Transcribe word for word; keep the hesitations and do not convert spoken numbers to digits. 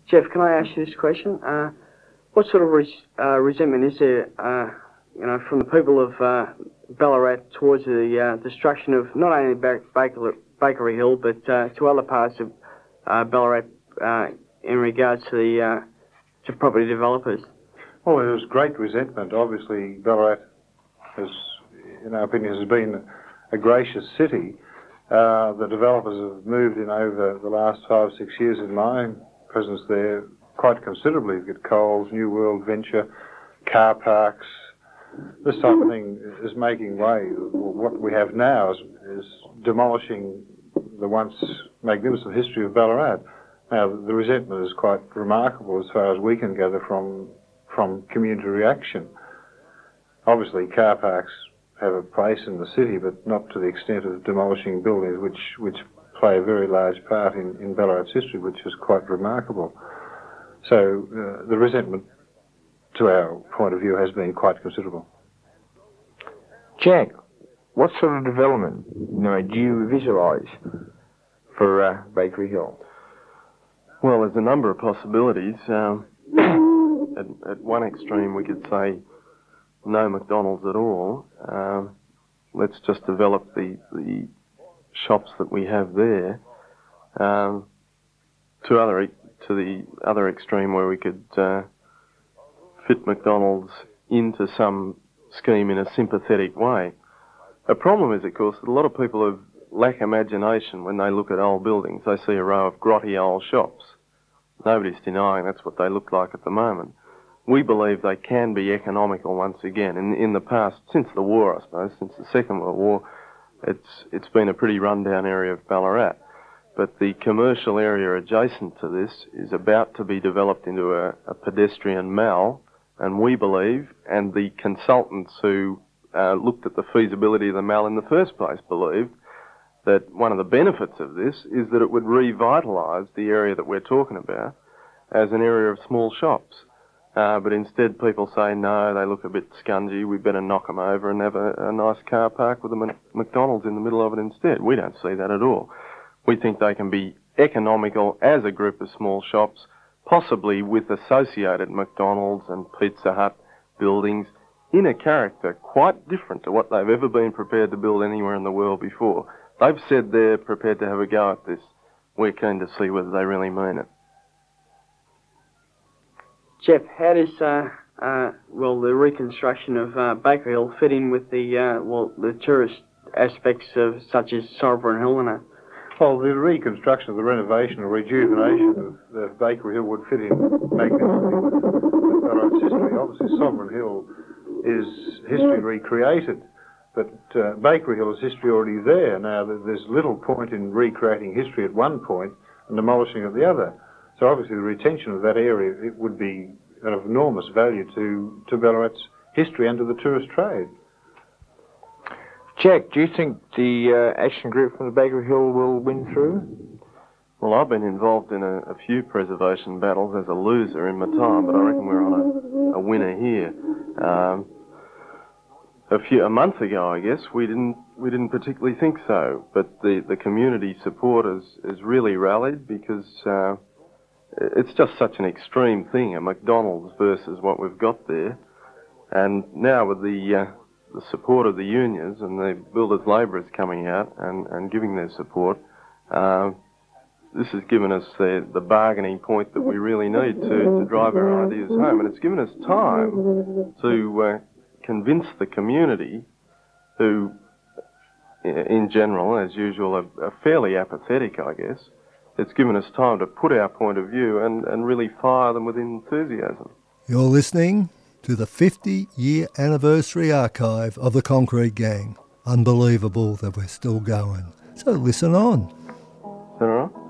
Jeff, can I ask you this question? Uh, what sort of res- uh, resentment is there, uh, you know, from the people of uh, Ballarat towards the uh, destruction of not only ba- Baker- Bakery Hill, but uh, to other parts of uh, Ballarat uh, in regards to the uh, to property developers? Well, there's great resentment. Obviously, Ballarat has, in our opinion, has been a gracious city. Uh, the developers have moved in over the last five, six years in my presence there quite considerably. You've got Coles, New World Venture, car parks. This type of thing is making way. What we have now is, is demolishing the once magnificent history of Ballarat. Now, the resentment is quite remarkable as far as we can gather from from community reaction. Obviously, car parks have a place in the city, but not to the extent of demolishing buildings, which which play a very large part in, in Ballarat's history, which is quite remarkable. So uh, the resentment, to our point of view, has been quite considerable. Jack, what sort of development, you know, do you visualise for uh, Bakery Hill? Well, there's a number of possibilities. Um, at, at one extreme, we could say no McDonald's at all. Um, let's just develop the, the shops that we have there. Um, to other to the other extreme, where we could uh, fit McDonald's into some scheme in a sympathetic way. The problem is, of course, that a lot of people have lack imagination when they look at old buildings. They see a row of grotty old shops. Nobody's denying that's what they look like at the moment. We believe they can be economical once again. In in the past, since the war, I suppose, since the Second World War, it's it's been a pretty rundown area of Ballarat. But the commercial area adjacent to this is about to be developed into a, a pedestrian mall, and we believe, and the consultants who uh, looked at the feasibility of the mall in the first place believed, that one of the benefits of this is that it would revitalise the area that we're talking about as an area of small shops. Uh, but instead people say, no, they look a bit scungy, we better knock them over and have a, a nice car park with a McDonald's in the middle of it instead. We don't see that at all. We think they can be economical as a group of small shops, possibly with associated McDonald's and Pizza Hut buildings in a character quite different to what they've ever been prepared to build anywhere in the world before. They've said they're prepared to have a go at this. We're keen to see whether they really mean it. Jeff, how does uh, uh, well the reconstruction of uh, Bakery Hill fit in with the uh, well the tourist aspects of such as Sovereign Hill and that? Well, the reconstruction, the renovation or rejuvenation of the Bakery Hill would fit in magnificently with Ballarat's history. Obviously, Sovereign Hill is history recreated, but uh, Bakery Hill is history already there. Now, there's little point in recreating history at one point and demolishing at the other. So obviously the retention of that area, it would be of enormous value to, to Ballarat's history and to the tourist trade. Jack, do you think the uh, action group from the Bakery Hill will win through? Well, I've been involved in a, a few preservation battles as a loser in my time, but I reckon we're on a, a winner here. Um, a few a month ago, I guess, we didn't we didn't particularly think so, but the, the community support has, has really rallied because uh, it's just such an extreme thing, a McDonald's versus what we've got there. And now with the uh, the support of the unions and the builders' labourers coming out and, and giving their support, uh, this has given us the, the bargaining point that we really need to, to drive our ideas home. And it's given us time to uh, convince the community, who, in general, as usual, are, are fairly apathetic, I guess. It's given us time to put our point of view and, and really fire them with enthusiasm. You're listening to the fifty-year anniversary archive of the Concrete Gang. Unbelievable that we're still going. So listen on. Is that all right?